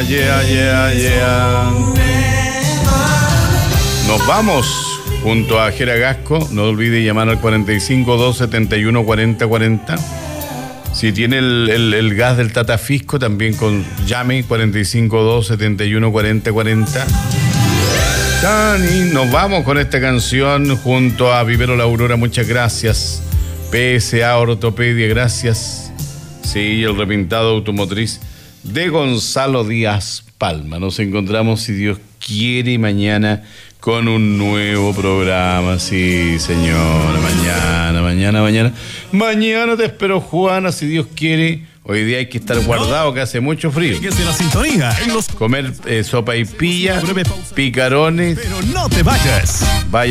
yeah. Nos vamos junto a Jera Gasco. No olvide llamar al 45-271-4040. Si tiene el gas del Tata Fisco, también llame 45-271-4040. Y nos vamos con esta canción junto a Vivero La Aurora. Muchas gracias. PSA Ortopedia, gracias. Sí, el repintado automotriz de Gonzalo Díaz Palma. Nos encontramos, si Dios quiere, mañana con un nuevo programa. Sí, señora, mañana te espero, Juana, si Dios quiere. Hoy día hay que estar guardado, que hace mucho frío. Comer sopa y pilla, picarones. Pero no te vayas. Vaya